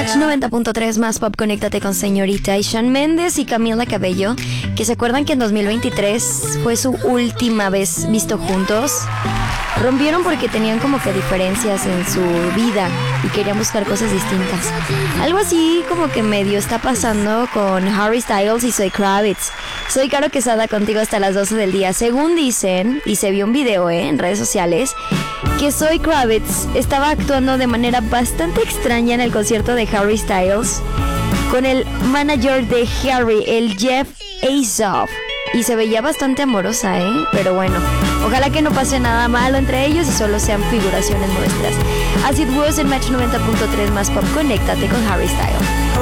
Match 90.3 más pop, conéctate con Señorita y Shawn Mendes y Camila Cabello, que se acuerdan que en 2023 fue su última vez visto juntos. Rompieron porque tenían como que diferencias en su vida y querían buscar cosas distintas. Algo así como que medio está pasando con Harry Styles y Zoe Kravitz. Soy Caro Quesada contigo hasta las 12 del día. Según dicen, y se vio un video en redes sociales, que Zoe Kravitz estaba actuando de manera bastante extraña en el concierto de Harry Styles con el manager de Harry, el Jeff Azoff. Y se veía bastante amorosa, pero bueno, ojalá que no pase nada malo entre ellos y solo sean figuraciones nuestras. As It Was en Match 90.3 más pop, conéctate con Harry Styles.